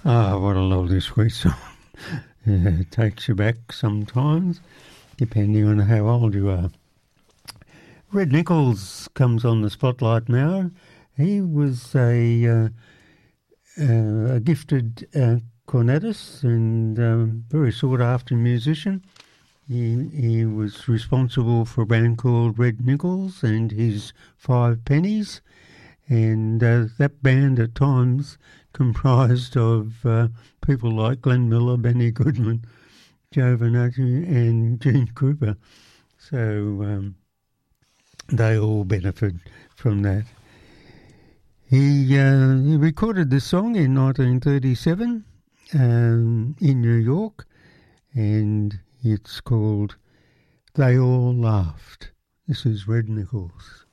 Ah, what a lovely sweet song. Yeah, it takes you back sometimes, depending on how old you are. Red Nichols comes on the spotlight now. He was a gifted cornetist and very sought-after musician. He was responsible for a band called Red Nichols and his Five Pennies, and that band at times comprised of people like Glenn Miller, Benny Goodman, Joe Vanatti and Gene Krupa. So they all benefited from that. He recorded this song in 1937 in New York, and it's called They All Laughed. This is Red Nichols.